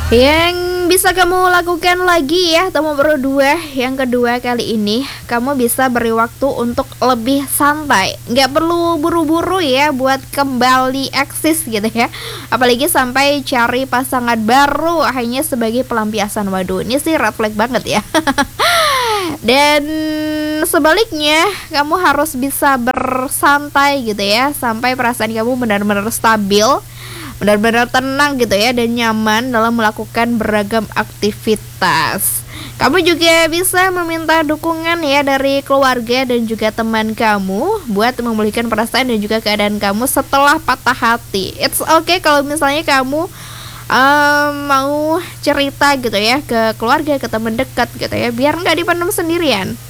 Yang bisa kamu lakukan lagi ya teman berdua, yang kedua kali ini kamu bisa beri waktu untuk lebih santai. Nggak perlu buru-buru ya buat kembali eksis gitu ya. Apalagi sampai cari pasangan baru hanya sebagai pelampiasan. Waduh, ini sih red flag banget ya. Dan sebaliknya, kamu harus bisa bersantai gitu ya sampai perasaan kamu benar-benar stabil, benar-benar tenang gitu ya, dan nyaman dalam melakukan beragam aktivitas. Kamu juga bisa meminta dukungan ya dari keluarga dan juga teman kamu buat memulihkan perasaan dan juga keadaan kamu setelah patah hati. It's okay kalau misalnya kamu mau cerita gitu ya ke keluarga, ke teman dekat gitu ya, biar nggak dipendam sendirian.